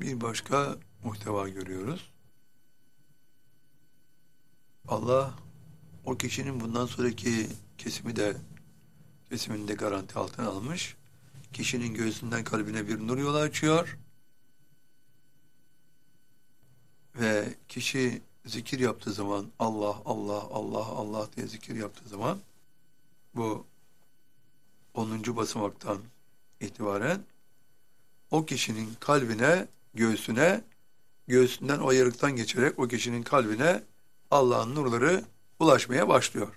bir başka muhteva görüyoruz. Allah o kişinin bundan sonraki kesimini de garanti altına almış. Kişinin göğsünden kalbine bir nur yolu açıyor ve kişi zikir yaptığı zaman Allah, Allah, Allah, Allah diye zikir yaptığı zaman bu 10. basamaktan itibaren o kişinin kalbine, göğsünden o yarıktan geçerek o kişinin kalbine Allah'ın nurları ulaşmaya başlıyor.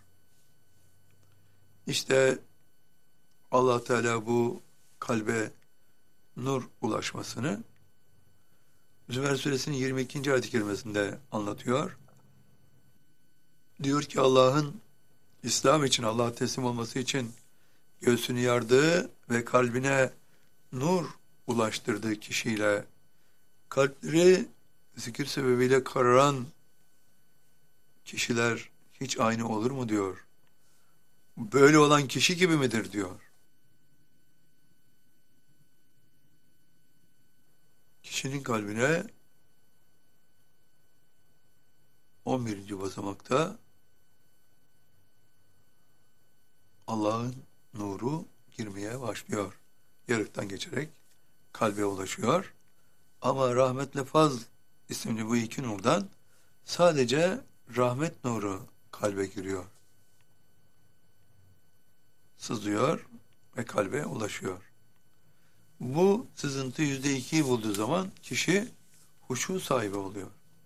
İşte Allah Teala bu kalbe nur ulaşmasını Zümer Suresinin 22. ayet-i kerimesinde anlatıyor. Diyor ki Allah'ın İslam için, Allah'a teslim olması için göğsünü yardığı ve kalbine nur ulaştırdığı kişiyle kalpleri zikir sebebiyle kararan kişiler hiç aynı olur mu diyor. Böyle olan kişi gibi midir diyor. Kişinin kalbine 11. basamakta Allah'ın nuru girmeye başlıyor. Yarıktan geçerek kalbe ulaşıyor. Ama rahmetle fazl isimli bu iki nurdan sadece rahmet nuru kalbe giriyor. Sızıyor ve kalbe ulaşıyor. Bu sızıntı %2'yi bulduğu zaman kişi huşu sahibi oluyor.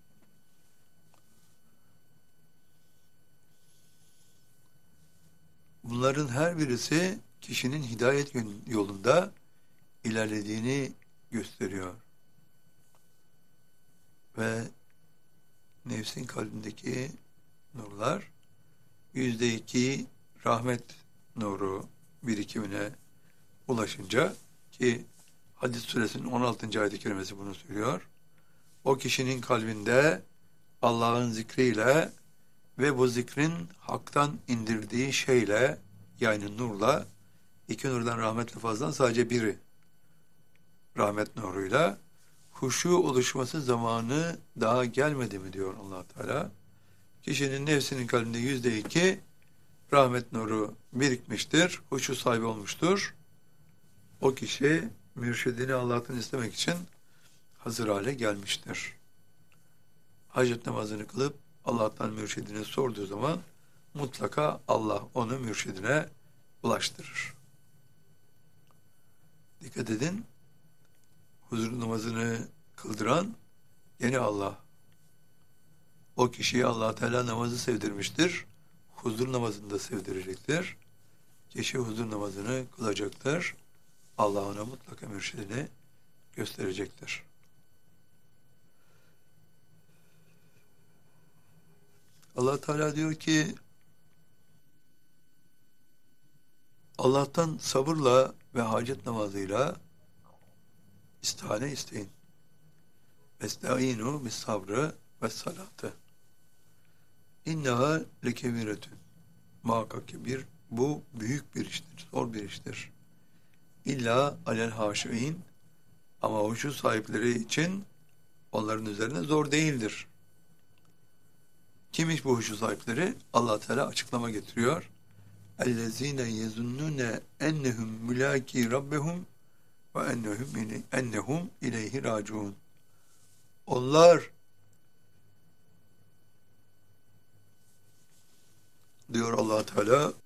Bunların her birisi kişinin hidayet yolunda ilerlediğini gösteriyor. Ve nefsin kalbindeki nurlar %2 rahmet nuru birikimine ulaşınca ki Hadis suresinin 16. ayet-i kerimesi bunu söylüyor. O kişinin kalbinde Allah'ın zikriyle ve bu zikrin haktan indirdiği şeyle yani nurla iki nurdan rahmetle fazladan sadece biri rahmet nuruyla huşu oluşması zamanı daha gelmedi mi diyor Allah Teala. Kişinin nefsinin kalbinde %2 rahmet nuru birikmiştir, huşu sahibi olmuştur. O kişi mürşidini Allah'tan istemek için hazır hale gelmiştir. Hacet namazını kılıp Allah'tan mürşidini sorduğu zaman mutlaka Allah onu mürşidine ulaştırır. Dikkat edin, huzur namazını kıldıran yine Allah. O kişiye Allah Teala namazı sevdirmiştir. Huzur namazını da sevdirecektir. Kişi huzur namazını kılacaktır. Allah ona mutlaka mürşidini gösterecektir. Allah Teala diyor ki Allah'tan sabırla ve hacet namazıyla istihane isteyin. Estağinu bis sabrı ve salatı. İnneha lekebiretün. Muhakkak ki bu büyük bir iştir, zor bir iştir. İlla alel haşiin ama huşu sahipleri için onların üzerine zor değildir. Kimmiş bu huşu sahipleri? Allah Teala açıklama getiriyor. Ellezine yezunnune ennehum mülaki rabbehum ve ennehum ileyhi raciun. Onlar diyor Allah Teala